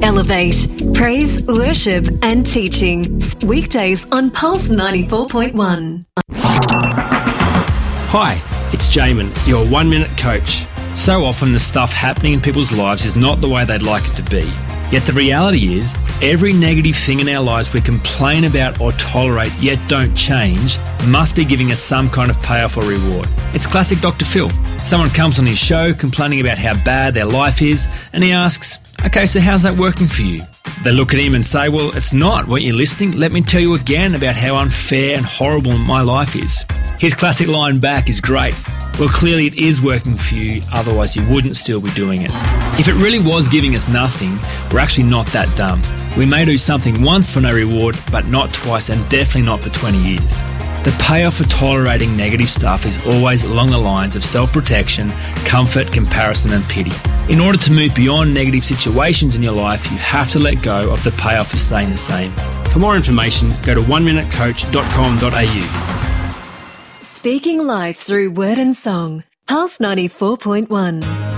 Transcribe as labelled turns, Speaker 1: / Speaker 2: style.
Speaker 1: Elevate, praise, worship and teaching. Weekdays on Pulse 94.1.
Speaker 2: Hi, it's Jamin, your 1 minute coach. So often the stuff happening in people's lives is not the way they'd like it to be. Yet the reality is, every negative thing in our lives we complain about or tolerate yet don't change must be giving us some kind of payoff or reward. It's classic Dr. Phil. Someone comes on his show complaining about how bad their life is, and he asks, "Okay, so how's that working for you?" They look at him and say, "Well, it's not. Weren't you listening? Let me tell you again about how unfair and horrible my life is." His classic line back is great. "Well, clearly it is working for you, otherwise you wouldn't still be doing it." If it really was giving us nothing, we're actually not that dumb. We may do something once for no reward, but not twice, and definitely not for 20 years. The payoff for tolerating negative stuff is always along the lines of self-protection, comfort, comparison and pity. In order to move beyond negative situations in your life, you have to let go of the payoff for staying the same. For more information, go to oneminutecoach.com.au.
Speaker 1: Speaking life through word and song. Pulse 94.1.